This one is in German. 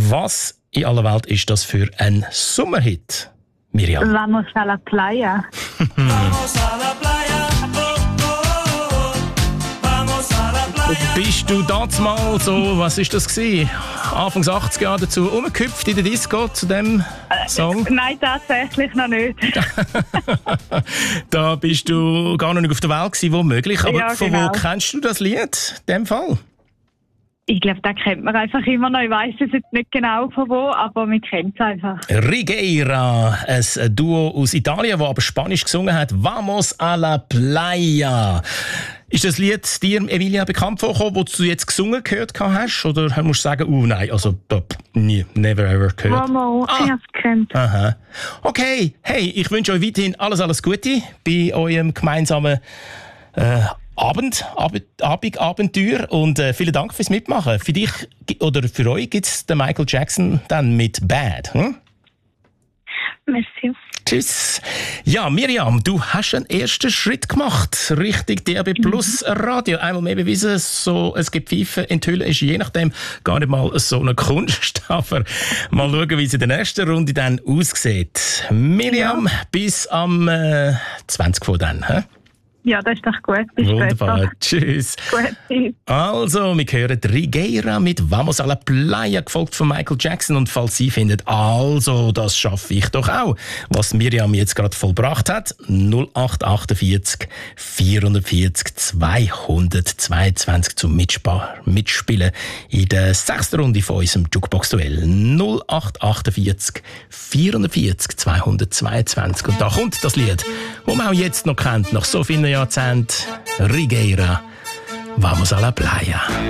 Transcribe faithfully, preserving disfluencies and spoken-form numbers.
Was in aller Welt ist das für ein Sommerhit, Miriam? Vamos a la playa. Vamos a la playa. Oh, oh, oh. Vamos a la playa. Bist du damals mal so, was ist das gewesen? Anfangs achtziger Jahre dazu umgehüpft in der Disco zu dem Song? Äh, nein, tatsächlich noch nicht. Da bist du gar noch nicht auf der Welt gewesen, womöglich. Aber Ja, von genau. wo kennst du das Lied, in dem Fall? Ich glaube, den kennt man einfach immer noch. Ich weiss es jetzt nicht genau von wo, aber man kennt es einfach. Righeira, ein Duo aus Italien, das aber Spanisch gesungen hat. Vamos a la playa. Ist das Lied dir, Emilia, bekannt vorgekommen, das du jetzt gesungen gehört hast? Oder musst du sagen, oh nein, also da, nie, never ever gehört? Mama, Ah. ich habe es gekannt. Aha. Okay, hey, ich wünsche euch weiterhin alles, alles Gute bei eurem gemeinsamen äh, Abend, Abend, Abend, Abenteuer und äh, vielen Dank fürs Mitmachen. Für dich oder für euch gibt es den Michael Jackson dann mit Bad. Hm? Merci. Tschüss. Ja, Miriam, du hast einen ersten Schritt gemacht. Richtig, D A B Plus Radio. Einmal mehr bewiesen, so ein Gepfeife enthüllen ist je nachdem gar nicht mal so eine Kunst. Aber mal schauen, wie es in der nächsten Runde dann aussieht. Miriam, ja. Bis am äh, zwanzig von dann. Hä? Ja, das ist doch gut. Bis Wunderbar. später. Tschüss. Gut, tschüss. Also, wir hören Righeira mit Vamos a la Playa, gefolgt von Michael Jackson. Und falls Sie finden, also, das schaffe ich doch auch, was Miriam jetzt gerade vollbracht hat, null acht achtundvierzig vierundvierzig zweihundertzweiundzwanzig zum Mitspar mitspielen in der sechsten Runde von unserem Jukebox-Duell. null acht achtundvierzig vierundvierzig zweihundertzweiundzwanzig. Und da kommt das Lied, das man auch jetzt noch kennt, nach so vielen Jahrzehnten. Righeira, Vamos a la Playa.